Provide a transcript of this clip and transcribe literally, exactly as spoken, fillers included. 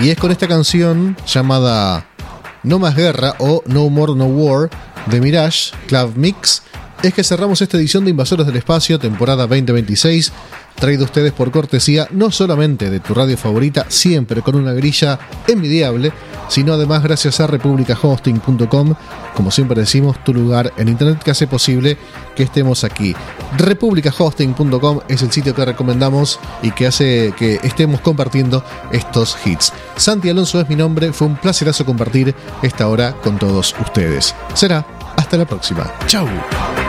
Y es con esta canción llamada No Más Guerra o No More No War de Mirage Club Mix es que cerramos esta edición de Invasores del Espacio, temporada veinte veintiséis, traído a ustedes por cortesía no solamente de tu radio favorita, siempre con una grilla envidiable, sino además gracias a republica hosting punto com, como siempre decimos, tu lugar en internet que hace posible que estemos aquí. republica hosting punto com es el sitio que recomendamos y que hace que estemos compartiendo estos hits. Santi Alonso es mi nombre, fue un placerazo compartir esta hora con todos ustedes. Será hasta la próxima. Chau.